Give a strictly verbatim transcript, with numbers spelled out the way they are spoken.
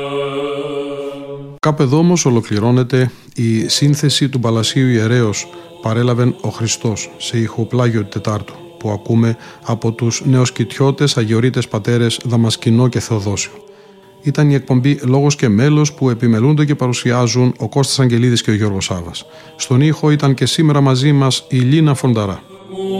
Κάπου εδώ όμως ολοκληρώνεται η σύνθεση του Παλασίου Ιερέως «Παρέλαβεν ο Χριστός» σε ηχοπλάγιο Τετάρτου, που ακούμε από τους νεοσκητιώτες αγιορείτες πατέρες Δαμασκηνό και Θεοδόσιο. Ήταν η εκπομπή «Λόγος και μέλος» που επιμελούνται και παρουσιάζουν ο Κώστας Αγγελίδης και ο Γιώργος Σάβας. Στον ήχο ήταν και σήμερα μαζί μας η Λίνα Φονταρά.